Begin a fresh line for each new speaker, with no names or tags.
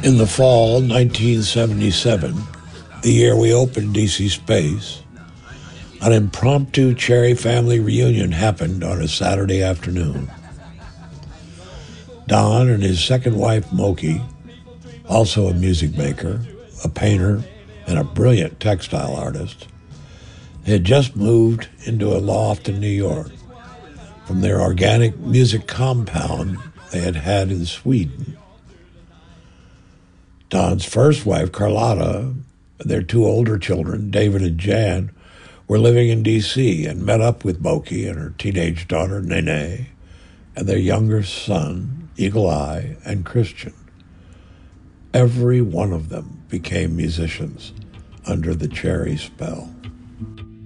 In the fall 1977, the year we opened DC Space, an impromptu Cherry family reunion happened on a Saturday afternoon. Don and his second wife, Moki, also a music maker, a painter, and a brilliant textile artist, had just moved into a loft in New York from their organic music compound they had had in Sweden. Don's first wife, Carlotta, and their two older children, David and Jan, were living in D.C. and met up with Moki and her teenage daughter, Nene, and their younger son, Eagle Eye, and Christian. Every one of them became musicians under the Cherry spell.